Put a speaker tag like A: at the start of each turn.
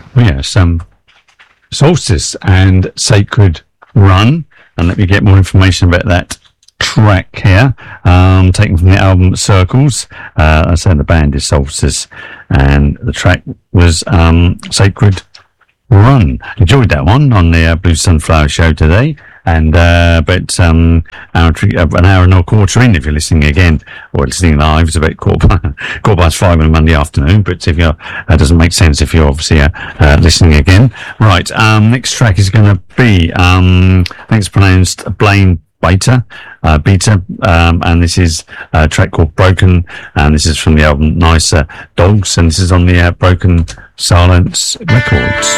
A: Yes, Solstice and Sacred Run. And let me get more information about that track here. Taken from the album Circles. I said the band is Solstice, and the track was Sacred Run. Enjoyed that one on the Blue Sunflower show today. And about an hour and a quarter in if you're listening again or listening live. It's about quarter past 5 on a Monday afternoon, but if you're that doesn't make sense if you're obviously listening again. Right, next track is going to be I think it's pronounced Blaine Beta, and this is a track called Broken, and this is from the album Nicer Dogs, and this is on the Broken Silence Records.